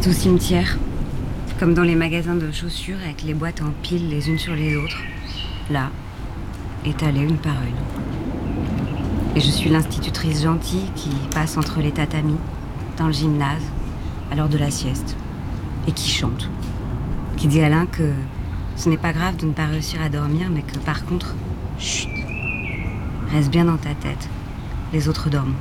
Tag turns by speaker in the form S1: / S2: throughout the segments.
S1: C'est au cimetière, comme dans les magasins de chaussures avec les boîtes en pile les unes sur les autres. Là, étalées une par une. Et je suis l'institutrice gentille qui passe entre les tatamis, dans le gymnase, à l'heure de la sieste, et qui chante. Qui dit à l'un que ce n'est pas grave de ne pas réussir à dormir, mais que par contre, chut, reste bien dans ta tête, les autres dorment.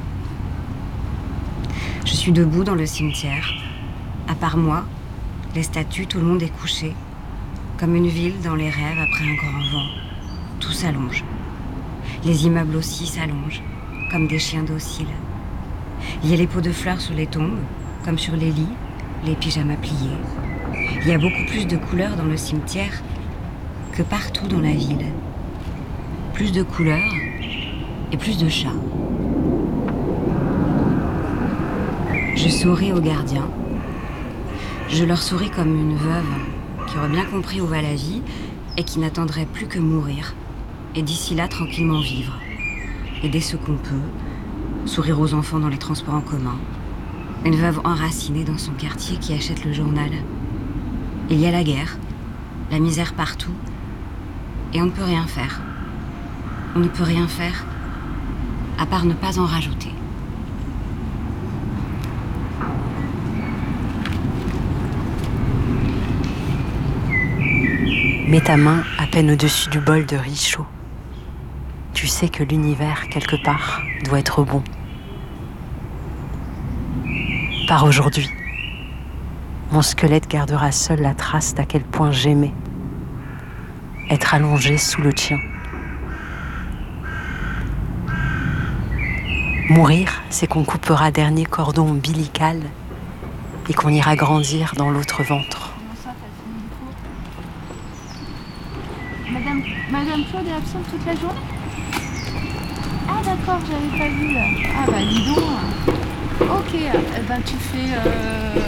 S1: Je suis debout dans le cimetière. À part moi, les statues, tout le monde est couché, comme une ville dans les rêves après un grand vent. Tout s'allonge. Les immeubles aussi s'allongent, comme des chiens dociles. Il y a les pots de fleurs sur les tombes, comme sur les lits, les pyjamas pliés. Il y a beaucoup plus de couleurs dans le cimetière que partout dans la ville. Plus de couleurs et plus de chats. Je souris aux gardiens. Je leur souris comme une veuve qui aurait bien compris où va la vie et qui n'attendrait plus que mourir. Et d'ici là, tranquillement vivre. Aider ce qu'on peut. Sourire aux enfants dans les transports en commun. Une veuve enracinée dans son quartier qui achète le journal. Il y a la guerre, la misère partout, et on ne peut rien faire. On ne peut rien faire, à part ne pas en rajouter.
S2: Mets ta main à peine au-dessus du bol de riz chaud. Tu sais que l'univers, quelque part, doit être bon. Par aujourd'hui, mon squelette gardera seul la trace d'à quel point j'aimais être allongé sous le tien. Mourir, c'est qu'on coupera dernier cordon ombilical et qu'on ira grandir dans l'autre ventre.
S3: Madame Claude est absente toute la journée? Ah d'accord, j'avais pas vu. Ah bah dis donc. Ok, ben tu fais...